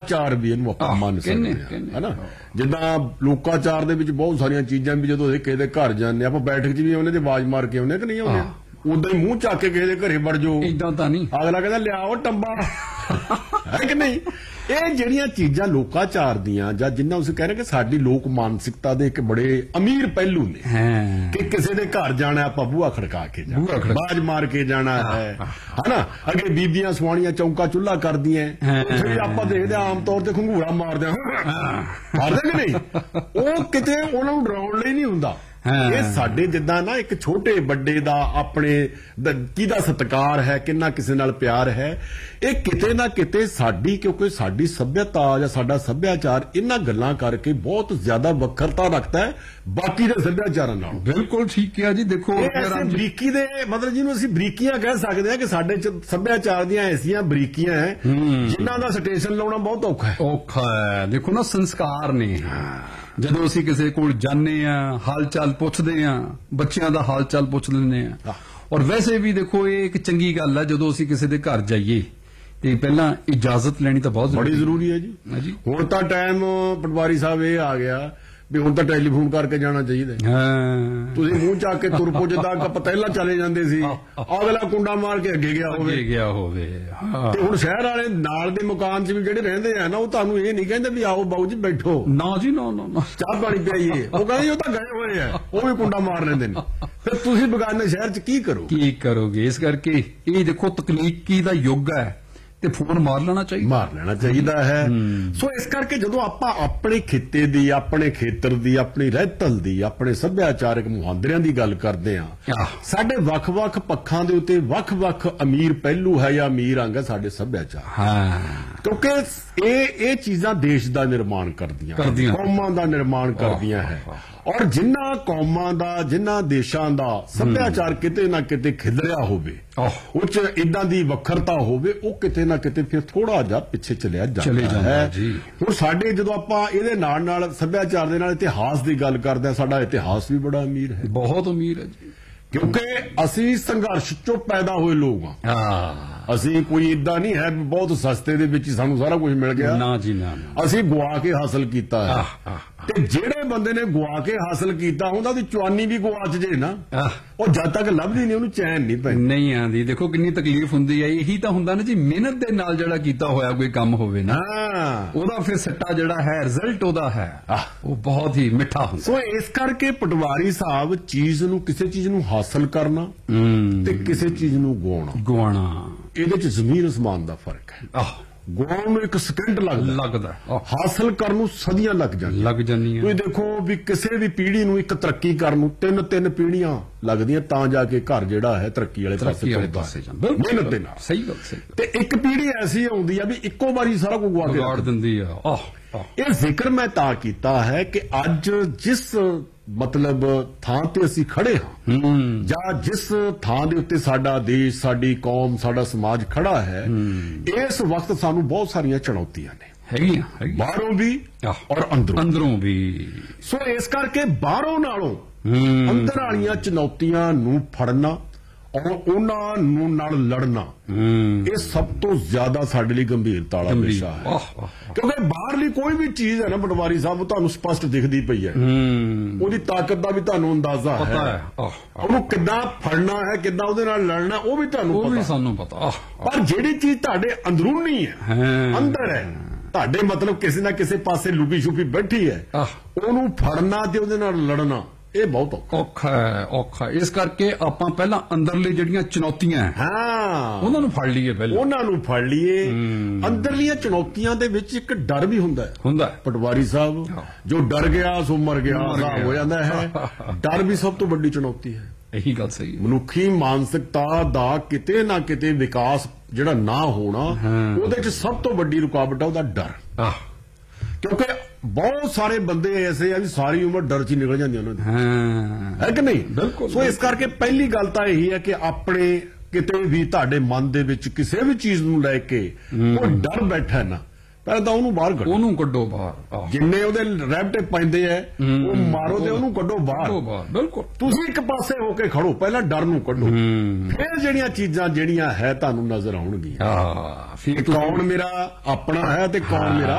ਲੋਕਾਚਾਰ ਵੀ ਇਹਨੂੰ ਆਪਾਂ ਮੰਨ ਸਕਦੇ ਹਾਂ, ਹਨਾ। ਜਿੱਦਾਂ ਲੋਕਾਚਾਰ ਦੇ ਵਿੱਚ ਬਹੁਤ ਸਾਰੀਆਂ ਚੀਜ਼ਾਂ ਵੀ ਜਦੋਂ ਅਸੀਂ ਕਿਸੇ ਦੇ ਘਰ ਜਾਂਦੇ ਆਪਾਂ ਬੈਠਕ 'ਚ ਵੀ ਆਉਂਦੇ ਤੇ ਆਵਾਜ਼ ਮਾਰ ਕੇ ਆਉਂਦੇ ਕਿ ਨਹੀਂ ਆਉਂਦੇ, ਉਦਾਂ ਹੀ ਮੂੰਹ ਚੱਕ ਕੇ ਕਿਸੇ ਦੇ ਘਰੇ ਵੜ ਜਾਓ, ਏਦਾਂ ਤਾਂ ਨਹੀਂ। ਅਗਲਾ ਕਹਿੰਦਾ ਲਿਆਓ ਟੰਬਾ, ਹੈ ਕਿ ਨਹੀਂ। ਇਹ ਜਿਹੜੀਆਂ ਚੀਜ਼ਾਂ ਲੋਕਾਚਾਰ ਦੀਆਂ ਜਾਂ ਜਿੰਨਾ ਤੁਸੀਂ ਕਹਿ ਰਹੇ ਕਿ ਸਾਡੀ ਲੋਕ ਮਾਨਸਿਕਤਾ ਦੇ ਇੱਕ ਬੜੇ ਅਮੀਰ ਪਹਿਲੂ ਨੇ ਕਿ ਕਿਸੇ ਦੇ ਘਰ ਜਾਣਾ ਆਪਾਂ ਬੂਹਾ ਖੜਕਾ ਕੇ ਜਾਣਾ, ਬਾਜ ਮਾਰ ਕੇ ਜਾਣਾ ਹੈ, ਹਨਾ। ਅੱਗੇ ਬੀਬੀਆਂ ਸਵਾਣੀਆਂ ਚੌਂਕਾ ਚੁੱਲ੍ਹਾ ਕਰਦੀਆਂ, ਉੱਥੇ ਆਪਾਂ ਦੇਖਦੇ ਆਮ ਤੌਰ ਤੇ ਘੰਗੂਰਾ ਮਾਰਦੇ ਕਿ ਨਹੀਂ। ਉਹ ਕਿਤੇ ਉਹਨਾਂ ਨੂੰ ਡਰਾਉਣ ਲਈ ਨਹੀਂ ਹੁੰਦਾ। ਇਹ ਸਾਡੇ ਜਿੱਦਾਂ ਨਾ ਇੱਕ ਛੋਟੇ ਵੱਡੇ ਦਾ ਆਪਣੇ ਕਿਹਦਾ ਸਤਿਕਾਰ ਹੈ, ਕਿੰਨਾ ਕਿਸੇ ਨਾਲ ਪਿਆਰ ਹੈ, ਇਹ ਕਿਤੇ ਨਾ ਕਿਤੇ ਸਾਡੀ, ਕਿਉਂਕਿ ਸਾਡੀ ਸੱਭਿਅਤਾ ਜਾਂ ਸਾਡਾ ਸੱਭਿਆਚਾਰ ਇਹਨਾਂ ਗੱਲਾਂ ਕਰਕੇ ਬਹੁਤ ਜ਼ਿਆਦਾ ਵੱਖਰਤਾ ਰੱਖਦਾ ਹੈ ਬਾਕੀ ਦੇ ਸੱਭਿਆਚਾਰਾਂ ਨਾਲੋਂ। ਬਿਲਕੁਲ ਠੀਕ ਹੈ ਜੀ। ਦੇਖੋ ਬਰੀਕੀ ਦੇ ਮਤਲਬ ਜਿਹਨੂੰ ਅਸੀਂ ਬਰੀਕੀਆਂ ਕਹਿ ਸਕਦੇ ਹਾਂ ਕਿ ਸਾਡੇ ਚ ਸੱਭਿਆਚਾਰ ਦੀਆਂ ਐਸੀਆਂ ਬਰੀਕੀਆਂ ਹੈ ਜਿਨ੍ਹਾਂ ਦਾ ਸਟੇਸ਼ਨ ਲਾਉਣਾ ਬਹੁਤ ਔਖਾ ਹੈ। ਦੇਖੋ ਨਾ, ਸੰਸਕਾਰ ਨੇ। ਜਦੋਂ ਅਸੀਂ ਕਿਸੇ ਕੋਲ ਜਾਂਦੇ ਆ, ਹਾਲ ਚਾਲ ਪੁੱਛਦੇ ਆ, ਬੱਚਿਆਂ ਦਾ ਹਾਲ ਚਾਲ ਪੁੱਛ ਲੈਂਦੇ ਆ। ਔਰ ਵੈਸੇ ਵੀ ਦੇਖੋ ਇਹ ਇੱਕ ਚੰਗੀ ਗੱਲ ਹੈ, ਜਦੋਂ ਅਸੀਂ ਕਿਸੇ ਦੇ ਘਰ ਜਾਈਏ ਤੇ ਪਹਿਲਾਂ ਇਜਾਜ਼ਤ ਲੈਣੀ ਤਾਂ ਬਹੁਤ ਬੜੀ ਜ਼ਰੂਰੀ ਹੈ ਜੀ। ਹੁਣ ਤਾਂ ਟਾਈਮ ਪਟਵਾਰੀ ਸਾਹਿਬ ਇਹ ਆ ਗਿਆ ਵੀ ਹੁਣ ਤਾਂ ਟੈਲੀਫੋਨ ਕਰਕੇ ਜਾਣਾ ਚਾਹੀਦਾ। ਤੁਸੀਂ ਮੂੰਹ ਚੱਕ ਕੇ ਤੁਰ ਪੋ, ਜਿੱਦਾਂ ਆਪਾਂ ਪਹਿਲਾਂ ਚਲੇ ਜਾਂਦੇ ਸੀ, ਅਗਲਾ ਕੁੰਡਾ ਮਾਰ ਕੇ ਅੱਗੇ ਗਿਆ ਹੋਵੇ। ਤੇ ਹੁਣ ਸ਼ਹਿਰ ਵਾਲੇ ਨਾਲ ਦੇ ਮਕਾਨ 'ਚ ਵੀ ਜਿਹੜੇ ਰਹਿੰਦੇ ਆ ਨਾ, ਉਹ ਤੁਹਾਨੂੰ ਇਹ ਨਹੀਂ ਕਹਿੰਦੇ ਵੀ ਆਓ ਬਾਊ ਜੀ ਬੈਠੋ, ਨਾ ਜੀ ਨਾ, ਚਾਹ ਪਾਣੀ ਪਿਆਈਏ। ਉਹ ਕਹਿੰਦੇ ਉਹ ਤਾਂ ਗਏ ਹੋਏ ਆ, ਉਹ ਵੀ ਕੁੰਡਾ ਮਾਰ ਲੈਂਦੇ ਨੇ। ਫਿਰ ਤੁਸੀਂ ਬਗਾਨੇ ਸ਼ਹਿਰ 'ਚ ਕੀ ਕਰੋਗੇ। ਇਸ ਕਰਕੇ ਇਹ ਦੇਖੋ ਤਕਨੀਕੀ ਦਾ ਯੁੱਗ ਹੈ ਤੇ ਫੋਨ ਮਾਰ ਲੈਣਾ ਚਾਹੀਦਾ ਹੈ। ਸੋ ਇਸ ਕਰਕੇ ਜਦੋਂ ਆਪਾਂ ਆਪਣੇ ਖਿੱਤੇ ਦੀ, ਆਪਣੇ ਖੇਤਰ ਦੀ, ਆਪਣੀ ਰਹਿਤਲ ਦੀ, ਆਪਣੇ ਸੱਭਿਆਚਾਰਕ ਮੁਹਾਂਦਰਿਆਂ ਦੀ ਗੱਲ ਕਰਦੇ ਆ, ਸਾਡੇ ਵੱਖ-ਵੱਖ ਪੱਖਾਂ ਦੇ ਉੱਤੇ ਵੱਖ-ਵੱਖ ਅਮੀਰ ਪਹਿਲੂ ਹੈ ਜਾਂ ਅਮੀਰ ਅੰਗ ਹੈ ਸਾਡੇ ਸੱਭਿਆਚਾਰ। ਕਿਉਂਕਿ ਇਹ ਚੀਜ਼ਾਂ ਦੇਸ਼ ਦਾ ਨਿਰਮਾਣ ਕਰਦੀਆਂ, ਕੌਮਾਂ ਦਾ ਨਿਰਮਾਣ ਕਰਦੀਆਂ ਹੈ। ਔਰ ਜਿਨ੍ਹਾਂ ਕੌਮਾਂ ਦਾ, ਜਿਨ੍ਹਾਂ ਦੇਸ਼ਾਂ ਦਾ ਸੱਭਿਆਚਾਰ ਕਿਤੇ ਨਾ ਕਿਤੇ ਖਿਲਰਿਆ ਹੋਵੇ, ਉਹ 'ਚ ਇਦਾਂ ਦੀ ਵੱਖਰਤਾ ਹੋਵੇ, ਉਹ ਕਿਤੇ ਨਾ ਕਿਤੇ ਫਿਰ ਥੋੜਾ ਜਿਹਾ ਪਿੱਛੇ ਚਲਿਆ ਜਾਂਦਾ ਹੈ। ਹੁਣ ਸਾਡੇ ਜਦੋਂ ਆਪਾਂ ਇਹਦੇ ਨਾਲ ਸੱਭਿਆਚਾਰ ਦੇ ਨਾਲ ਇਤਿਹਾਸ ਦੀ ਗੱਲ ਕਰਦੇ ਹਾਂ, ਸਾਡਾ ਇਤਿਹਾਸ ਵੀ ਬੜਾ ਅਮੀਰ ਹੈ, ਬਹੁਤ ਅਮੀਰ ਹੈ ਜੀ। ਕਿਉਂਕਿ ਅਸੀਂ ਸੰਘਰਸ਼ ਚੋਂ ਪੈਦਾ ਹੋਏ ਲੋਕ ਹਾਂ। ਅਸੀਂ ਕੋਈ ਇਦਾਂ ਨਹੀਂ ਹੈ ਬਹੁਤ ਸਸਤੇ ਦੇ ਵਿੱਚ ਹੀ ਸਾਨੂੰ ਸਾਰਾ ਕੁਝ ਮਿਲ ਗਿਆ, ਨਾ ਜੀ ਨਾ। ਅਸੀਂ ਗੁਆ ਕੇ ਹਾਸਲ ਕੀਤਾ ਹੈ। ਤੇ ਜਿਹੜੇ ਬੰਦੇ ਨੇ ਗੁਆ ਕੇ ਹਾਸਲ ਕੀਤਾ ਹੁੰਦਾ, ਉਹਦੀ ਚਵਾਨੀ ਵੀ ਗੁਆਚ ਜੇ ਨਾ, ਉਹ ਜਦ ਤੱਕ ਲੱਭਦੀ ਨਹੀਂ ਉਹਨੂੰ ਚੈਨ ਨਹੀਂ ਪੈਂਦੀ, ਨਹੀਂ ਆਉਂਦੀ। ਦੇਖੋ ਕਿੰਨੀ ਤਕਲੀਫ ਹੁੰਦੀ ਹੈ। ਇਹੀ ਤਾਂ ਹੁੰਦਾ ਨਾ ਜੀ, ਮਿਹਨਤ ਦੇ ਨਾਲ ਜਿਹੜਾ ਕੀਤਾ ਹੋਇਆ ਕੋਈ ਕੰਮ ਹੋਵੇ ਨਾ, ਉਹਦਾ ਫਿਰ ਸੱਟਾ ਜਿਹੜਾ ਹੈ, ਰਿਜ਼ਲਟ ਉਹਦਾ ਹੈ, ਉਹ ਬਹੁਤ ਹੀ ਮਿੱਠਾ ਹੁੰਦਾ। ਸੋ ਇਸ ਕਰਕੇ ਪਟਵਾਰੀ ਸਾਹਿਬ, ਚੀਜ਼ ਨੂੰ, ਕਿਸੇ ਚੀਜ਼ ਨੂੰ ਹਾਸਲ ਕਰਨਾ ਤੇ ਕਿਸੇ ਚੀਜ਼ ਨੂੰ ਗਵਾਉਣਾ, ਇਹਦੇ 'ਚ ਜ਼ਮੀਨ ਅਸਮਾਨ ਦਾ ਫਰਕ ਹੈ। ਗਵਾਉਣ ਨੂੰ 1 ਸਕਿੰਟ ਲੱਗਦਾ, ਹਾਸਲ ਕਰਨ ਨੂੰ ਸਦੀਆਂ ਲੱਗ ਜਾਂਦੀਆਂ। ਤੁਸੀਂ ਦੇਖੋ ਵੀ ਕਿਸੇ ਵੀ ਪੀੜ੍ਹੀ ਨੂੰ ਇੱਕ ਤਰੱਕੀ ਕਰਨ ਨੂੰ 3 ਪੀੜ੍ਹੀਆਂ ਲੱਗਦੀਆਂ ਤਾਂ ਜਾ ਕੇ ਘਰ ਜਿਹੜਾ ਹੈ ਤਰੱਕੀ ਵਾਲੇ ਪਾਸੇ ਜਾਂਦਾ, ਮਿਹਨਤ ਦੇ ਨਾਲ। ਸਹੀ ਗੱਲ। ਤੇ ਇੱਕ ਪੀੜ੍ਹੀ ਐਸੀ ਆਉਂਦੀ ਆ ਵੀ ਇੱਕੋ ਵਾਰੀ ਸਾਰਾ ਕੁਝ ਗਵਾ ਦਿੰਦੀ ਆ। ਇਹ ਜ਼ਿਕਰ ਮੈਂ ਤਾਂ ਕੀਤਾ ਹੈ ਕਿ ਅੱਜ ਜਿਸ ਮਤਲਬ ਥਾਂ ਤੇ ਅਸੀਂ ਖੜੇ ਹਾਂ, ਜਾਂ ਜਿਸ ਥਾਂ ਦੇ ਉੱਤੇ ਸਾਡਾ ਦੇਸ਼, ਸਾਡੀ ਕੌਮ, ਸਾਡਾ ਸਮਾਜ ਖੜਾ ਹੈ, ਇਸ ਵਕਤ ਸਾਨੂੰ ਬਹੁਤ ਸਾਰੀਆਂ ਚੁਣੌਤੀਆਂ ਨੇ, ਹੈਗੀਆਂ, ਬਾਹਰੋਂ ਵੀ ਔਰ ਅੰਦਰੋਂ ਵੀ। ਸੋ ਇਸ ਕਰਕੇ ਬਾਹਰੋਂ ਨਾਲੋਂ ਅੰਦਰ ਵਾਲੀਆਂ ਚੁਣੌਤੀਆਂ ਨੂੰ ਫੜਨਾ ਔਰ ਉਹਨਾਂ ਨੂੰ ਨਾਲ ਲੜਨਾ, ਇਹ ਸਭ ਤੋਂ ਜ਼ਿਆਦਾ ਸਾਡੇ ਲਈ ਗੰਭੀਰਤਾ ਵਾਲਾ ਵਿਸ਼ਾ ਹੈ। ਕਿਉਂਕਿ ਬਾਹਰਲੀ ਕੋਈ ਵੀ ਚੀਜ਼ ਹੈ ਨਾ ਪਟਵਾਰੀ ਸਾਹਿਬ, ਤੁਹਾਨੂੰ ਸਪਸ਼ਟ ਦਿਖਦੀ ਪਈ ਹੈ, ਉਹਦੀ ਤਾਕਤ ਦਾ ਵੀ ਤੁਹਾਨੂੰ ਅੰਦਾਜ਼ਾ ਹੈ, ਉਹਨੂੰ ਕਿੱਦਾਂ ਫੜਨਾ ਹੈ, ਕਿੱਦਾਂ ਉਹਦੇ ਨਾਲ ਲੜਨਾ, ਉਹ ਵੀ ਤੁਹਾਨੂੰ ਸਾਨੂੰ ਪਤਾ। ਪਰ ਜਿਹੜੀ ਚੀਜ਼ ਤੁਹਾਡੇ ਅੰਦਰੂਨੀ ਹੈ, ਅੰਦਰ ਹੈ, ਤੁਹਾਡੇ ਮਤਲਬ ਕਿਸੇ ਨਾ ਕਿਸੇ ਪਾਸੇ ਲੁਕੀ ਛੁਪੀ ਬੈਠੀ ਹੈ, ਉਹਨੂੰ ਫੜਨਾ ਤੇ ਉਹਦੇ ਨਾਲ ਲੜਨਾ, ਇਹ ਬਹੁਤ ਔਖਾ ਹੈ। ਇਸ ਕਰਕੇ ਆਪਾਂ ਪਹਿਲਾਂ ਅੰਦਰਲੀ ਜਿਹੜੀਆਂ ਚੁਣੌਤੀਆਂ ਉਹਨਾਂ ਨੂੰ ਫੜ ਲਈਏ। ਅੰਦਰਲੀਆਂ ਚੁਣੌਤੀਆਂ ਦੇ ਵਿੱਚ ਇੱਕ ਡਰ ਵੀ ਹੁੰਦਾ ਹੈ ਪਟਵਾਰੀ ਸਾਹਿਬ, ਜੋ ਡਰ ਗਿਆ ਸੋ ਮਰ ਗਿਆ ਹੋ ਜਾਂਦਾ ਹੈ। ਡਰ ਵੀ ਸਭ ਤੋਂ ਵੱਡੀ ਚੁਣੌਤੀ ਹੈ। ਇਹੀ ਗੱਲ ਸਹੀ ਹੈ। ਮਨੁੱਖੀ ਮਾਨਸਿਕਤਾ ਦਾ ਕਿਤੇ ਨਾ ਕਿਤੇ ਵਿਕਾਸ ਜਿਹੜਾ ਨਾ ਹੋਣਾ, ਉਹਦੇ 'ਚ ਸਭ ਤੋਂ ਵੱਡੀ ਰੁਕਾਵਟ ਹੈ ਉਹਦਾ ਡਰ। ਕਿਉਂਕਿ ਬਹੁਤ ਸਾਰੇ ਬੰਦੇ ਐਸੇ ਆ ਵੀ ਸਾਰੀ ਉਮਰ ਡਰ 'ਚ ਹੀ ਨਿਕਲ ਜਾਂਦੀ ਉਹਨਾਂ ਦੀ, ਹੈ ਕਿ ਨਹੀਂ? ਬਿਲਕੁਲ। ਸੋ ਇਸ ਕਰਕੇ ਪਹਿਲੀ ਗੱਲ ਤਾਂ ਇਹੀ ਹੈ ਕਿ ਆਪਣੇ ਕਿਤੇ ਵੀ ਤੁਹਾਡੇ ਮਨ ਦੇ ਵਿੱਚ ਕਿਸੇ ਵੀ ਚੀਜ਼ ਨੂੰ ਲੈ ਕੇ ਉਹ ਡਰ ਬੈਠਾ ਨਾ, ਪਹਿਲਾਂ ਤਾਂ ਉਹਨੂੰ ਬਾਹਰ ਕੱਢੋ, ਉਹਨੂੰ ਕੱਢੋ ਬਾਹਰ। ਜਿੰਨੇ ਉਹਦੇ ਰੈਬਟੇ ਪੈਂਦੇ ਐ ਉਹ ਮਾਰੋ ਤੇ ਉਹਨੂੰ ਕੱਢੋ ਬਾਹਰ। ਬਿਲਕੁਲ। ਤੁਸੀਂ ਇੱਕ ਪਾਸੇ ਹੋ ਕੇ ਖੜੋ, ਪਹਿਲਾਂ ਡਰ ਨੂੰ ਕੱਢੋ, ਫਿਰ ਜਿਹੜੀਆਂ ਚੀਜ਼ਾਂ ਜਿਹੜੀਆਂ ਹੈ ਤੁਹਾਨੂੰ ਨਜ਼ਰ ਆਉਣਗੀਆਂ। ਫਿਰ ਕੌਣ ਮੇਰਾ ਆਪਣਾ ਹੈ ਤੇ ਕੌਣ ਮੇਰਾ